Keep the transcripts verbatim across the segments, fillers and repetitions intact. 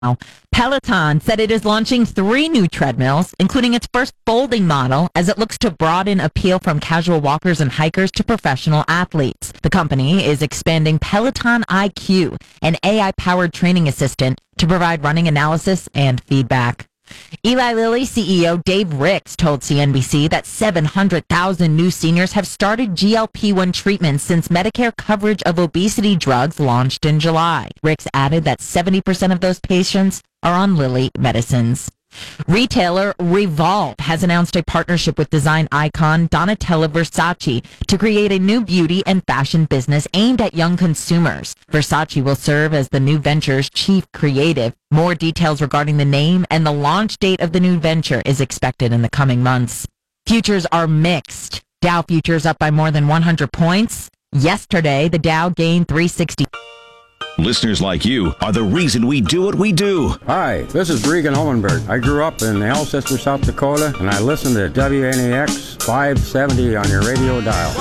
Peloton said it is launching three new treadmills, including its first folding model, as it looks to broaden appeal from casual walkers and hikers to professional athletes. The company is expanding Peloton I Q, an A I-powered training assistant, to provide running analysis and feedback. Eli Lilly C E O Dave Ricks told C N B C that seven hundred thousand new seniors have started G L P one treatments since Medicare coverage of obesity drugs launched in July. Ricks added that seventy percent of those patients are on Lilly medicines. Retailer Revolve has announced a partnership with design icon Donatella Versace to create a new beauty and fashion business aimed at young consumers. Versace will serve as the new venture's chief creative. More details regarding the name and the launch date of the new venture is expected in the coming months. Futures are mixed. Dow futures up by more than one hundred points. Yesterday, the Dow gained three sixty. Listeners like you are the reason we do what we do. Hi, this is Regan Hohenberg. I grew up in Alcester, South Dakota, and I listen to W N A X five seventy on your radio dial.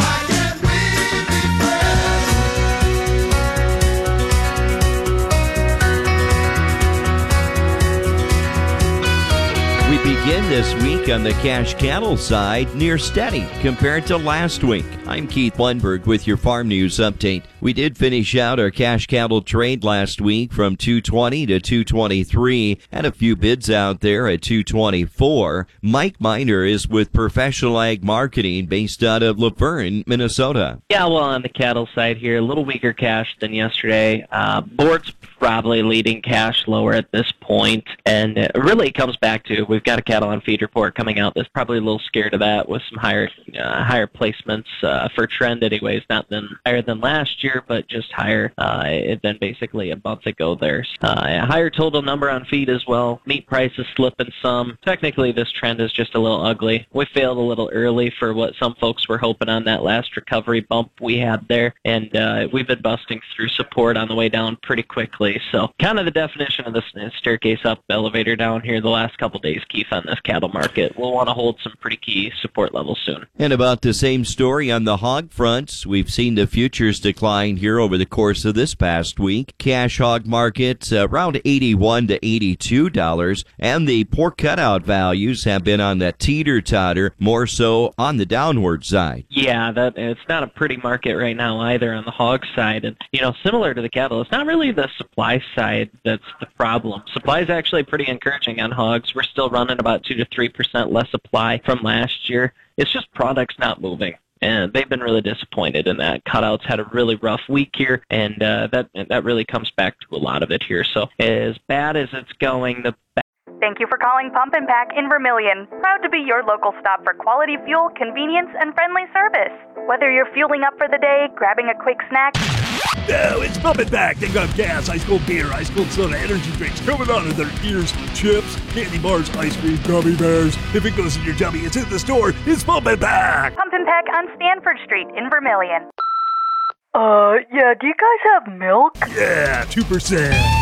We begin this week on the cash cattle side near steady compared to last week. I'm Keith Lundberg with your farm news update. We did finish out our cash cattle trade last week from two twenty to two twenty-three, and a few bids out there at two twenty-four. Mike Miner is with Professional Ag Marketing based out of Laverne, Minnesota. Yeah, well, on the cattle side here, a little weaker cash than yesterday. Uh, board's probably leading cash lower at this point, and it really comes back to we've got a cattle on feed report coming out that's probably a little scared of that with some higher uh, higher placements uh, for trend anyways, not than higher than last year, but just higher uh, than basically a month ago there. Uh, a higher total number on feed as well. Meat prices slipping some. Technically, this trend is just a little ugly. We failed a little early for what some folks were hoping on that last recovery bump we had there, and uh, we've been busting through support on the way down pretty quickly. So kind of the definition of this staircase up elevator down here the last couple days, Keith, on this cattle market. We'll want to hold some pretty key support levels soon. And about the same story on the hog fronts. We've seen the futures decline here over the course of this past week. Cash hog market uh, around eighty-one to eighty-two dollars, and the pork cutout values have been on that teeter-totter, more so on the downward side. Yeah, that it's not a pretty market right now either on the hog side. And, you know, similar to the cattle, it's not really the supply side that's the problem. Supply is actually pretty encouraging on hogs. We're still running about two to three percent less supply from last year. It's just products not moving. And they've been really disappointed in that. Cutouts had a really rough week here, and uh, that that really comes back to a lot of it here. So as bad as it's going, the Thank you for calling Pump and Pack in Vermilion. Proud to be your local stop for quality fuel, convenience, and friendly service. Whether you're fueling up for the day, grabbing a quick snack. No, it's Pump and Pack. They got gas, ice cold beer, ice cold soda, energy drinks coming out of their ears, chips, candy bars, ice cream, gummy bears. If it goes in your tummy, it's in the store. It's Pump and Pack. Pump and Pack on Stanford Street in Vermilion. Uh, yeah, do you guys have milk? Yeah, two percent.